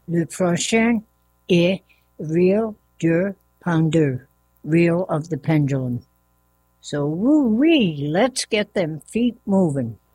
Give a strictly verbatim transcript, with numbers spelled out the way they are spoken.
Le prochain est reel de pendule, reel of the pendulum. So woo-wee, let's get them feet moving.